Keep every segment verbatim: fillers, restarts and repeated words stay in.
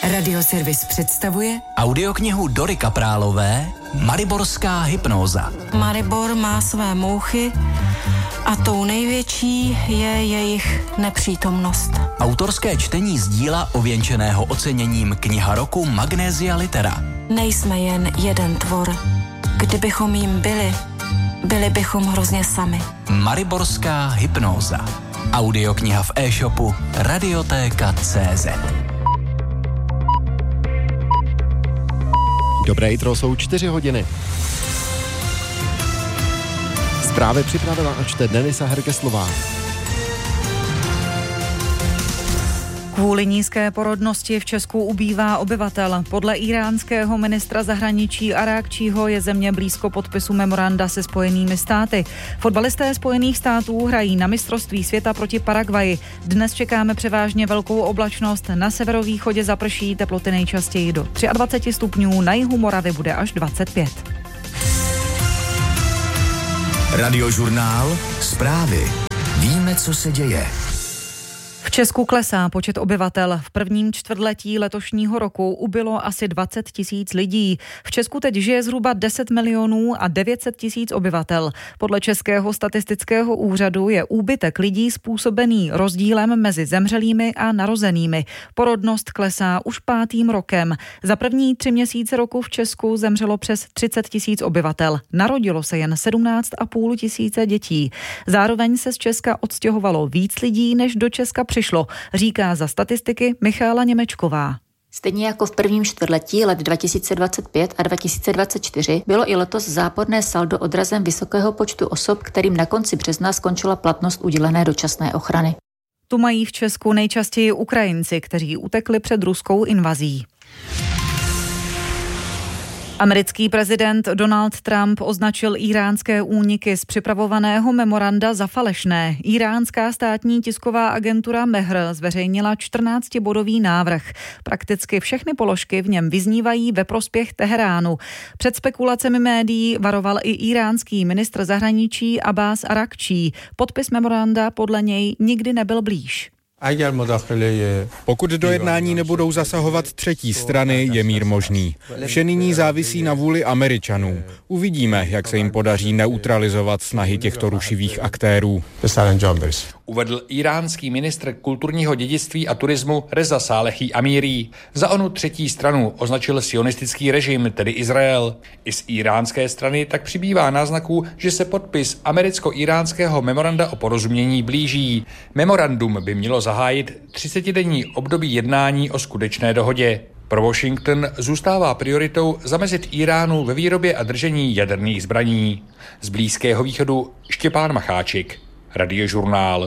Radioservis představuje audioknihu Dory Kaprálové Mariborská hypnóza. Maribor má své mouchy a tou největší je jejich nepřítomnost. Autorské čtení z díla ověnčeného oceněním Kniha roku Magnesia Litera. Nejsme jen jeden tvor. Kdybychom jim byli, byli bychom hrozně sami. Mariborská hypnóza. Audiokniha v e-shopu Radiotéka tečka cé zet. Dobré jitro, jsou čtyři hodiny. Zprávy připravila a čte Denisa Hergeslová. Kvůli nízké porodnosti v Česku ubývá obyvatel. Podle íránského ministra zahraničí Arákčího je země blízko podpisu memoranda se Spojenými státy. Fotbalisté Spojených států hrají na mistrovství světa proti Paraguayi. Dnes čekáme převážně velkou oblačnost. Na severovýchodě zaprší, teploty nejčastěji do dvacet tři stupňů, na jihu Moravy bude až dvacet pět. Radiožurnál. Zprávy. Víme, co se děje. V Česku klesá počet obyvatel. V prvním čtvrtletí letošního roku ubylo asi dvacet tisíc lidí. V Česku teď žije zhruba deset milionů a devět set tisíc obyvatel. Podle Českého statistického úřadu je úbytek lidí způsobený rozdílem mezi zemřelými a narozenými. Porodnost klesá už pátým rokem. Za první tři měsíce roku v Česku zemřelo přes třicet tisíc obyvatel. Narodilo se jen sedmnáct a půl tisíce dětí. Zároveň se z Česka odstěhovalo víc lidí, než do Česka přišlo, říká za statistiky Michála Němečková. Stejně jako v prvním čtvrtletí let dva tisíce dvacet pět a dva tisíce dvacet čtyři bylo i letos záporné saldo odrazem vysokého počtu osob, kterým na konci března skončila platnost udělené dočasné ochrany. Tu mají v Česku nejčastěji Ukrajinci, kteří utekli před ruskou invazí. Americký prezident Donald Trump označil íránské úniky z připravovaného memoranda za falešné. Íránská státní tisková agentura Mehr zveřejnila čtrnáctibodový návrh. Prakticky všechny položky v něm vyznívají ve prospěch Teheránu. Před spekulacemi médií varoval i íránský ministr zahraničí Abbas Arakčí. Podpis memoranda podle něj nikdy nebyl blíž. Pokud do jednání nebudou zasahovat třetí strany, je mír možný. Vše nyní závisí na vůli Američanů. Uvidíme, jak se jim podaří neutralizovat snahy těchto rušivých aktérů. Uvedl íránský ministr kulturního dědictví a turismu Reza Sálehí Amírí. Za onu třetí stranu označil sionistický režim, tedy Izrael. I z íránské strany tak přibývá náznaků, že se podpis americko-íránského memoranda o porozumění blíží. Memorandum by mělo zahájit třicetidenní období jednání o skutečné dohodě. Pro Washington zůstává prioritou zamezit Iránu ve výrobě a držení jaderných zbraní. Z Blízkého východu Štěpán Macháčik, Radiožurnál.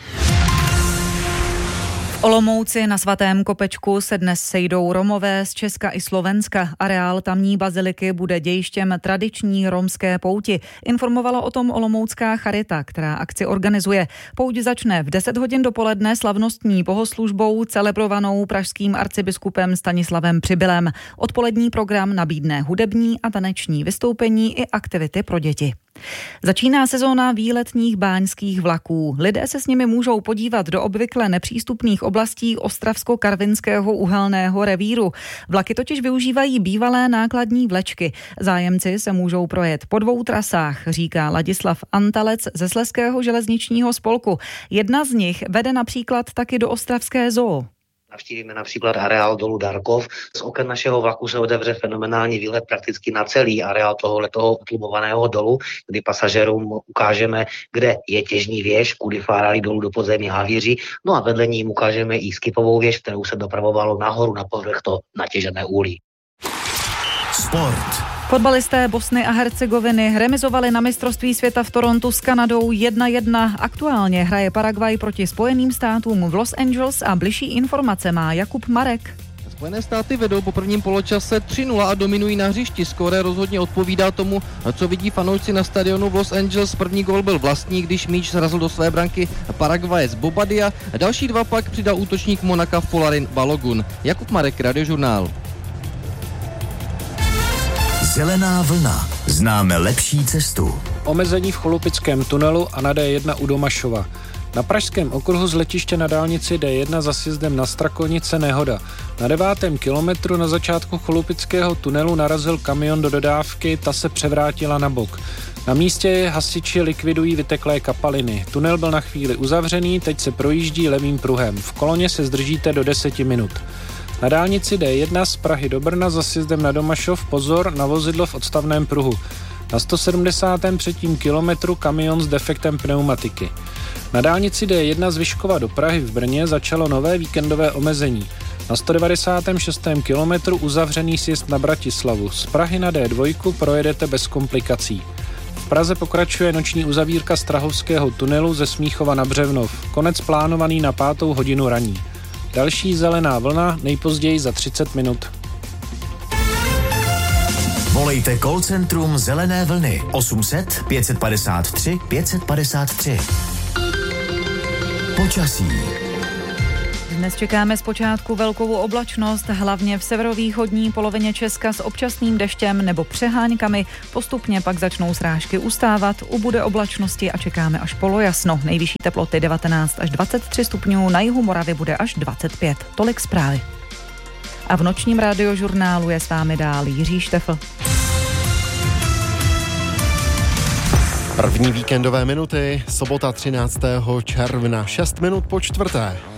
V Olomouci na Svatém Kopečku se dnes sejdou Romové z Česka i Slovenska. Areál tamní baziliky bude dějištěm tradiční romské pouti. Informovala o tom olomoucká charita, která akci organizuje. Pouť začne v deset hodin dopoledne slavnostní bohoslužbou celebrovanou pražským arcibiskupem Stanislavem Přibylem. Odpolední program nabídne hudební a taneční vystoupení i aktivity pro děti. Začíná sezóna výletních báňských vlaků. Lidé se s nimi můžou podívat do obvykle nepřístupných oblastí Ostravsko-Karvinského uhelného revíru. Vlaky totiž využívají bývalé nákladní vlečky. Zájemci se můžou projet po dvou trasách, říká Ladislav Antalec ze Slezského železničního spolku. Jedna z nich vede například taky do ostravské zoo. Navštívíme například areál dolu Darkov. Z oken našeho vlaku se otevře fenomenální výlet prakticky na celý areál tohoto utlumovaného dolu, kdy pasažérům ukážeme, kde je těžní věž, kudy fárali dolů do podzemí havíři, no a vedle ní ukážeme i skipovou věž, kterou se dopravovalo nahoru na povrch to natěžené úlí. Sport. Fotbalisté Bosny a Hercegoviny remizovali na mistrovství světa v Torontu s Kanadou jedna jedna. Aktuálně hraje Paraguay proti Spojeným státům v Los Angeles a bližší informace má Jakub Marek. Spojené státy vedou po prvním poločase tři nula a dominují na hřišti. Skóre rozhodně odpovídá tomu, co vidí fanoušci na stadionu v Los Angeles. První gól byl vlastní, když míč srazil do své branky Paraguayec Bobadia. Další dva pak přidal útočník Monaka Folarin Balogun. Jakub Marek, Radiožurnál. Zelená vlna. Známe lepší cestu. Omezení v Cholupickém tunelu a na D jedna u Domašova. Na pražském okruhu z letiště na dálnici D jedna za sjezdem na Strakonice nehoda. Na devátém kilometru na začátku Cholupického tunelu narazil kamion do dodávky, ta se převrátila na bok. Na místě hasiči likvidují vyteklé kapaliny. Tunel byl na chvíli uzavřený, teď se projíždí levým pruhem. V koloně se zdržíte do deseti minut. Na dálnici D jedna z Prahy do Brna za sjezdem na Domašov pozor na vozidlo v odstavném pruhu. Na sto sedmdesátém třetím kilometru kamion s defektem pneumatiky. Na dálnici D jedna z Vyškova do Prahy v Brně začalo nové víkendové omezení. Na sto devadesátém šestém kilometru uzavřený sjezd na Bratislavu. Z Prahy na D dva projedete bez komplikací. V Praze pokračuje noční uzavírka Strahovského tunelu ze Smíchova na Břevnov. Konec plánovaný na pátou hodinu raní. Další zelená vlna nejpozději za třicet minut. Volejte call centrum Zelené vlny osm set pět padesát tři pět padesát tři. Počasí. Dnes čekáme zpočátku velkou oblačnost, hlavně v severovýchodní polovině Česka s občasným deštěm nebo přeháňkami. Postupně pak začnou srážky ustávat, ubude oblačnosti a čekáme až polojasno. Nejvyšší teploty devatenáct až dvacet tři stupňů, na jihu Moravy bude až dvacet pět. Tolik zprávy. A v nočním radiožurnálu je s vámi dál Jiří Štefl. První víkendové minuty, sobota třináctého června, šest minut po čtvrté.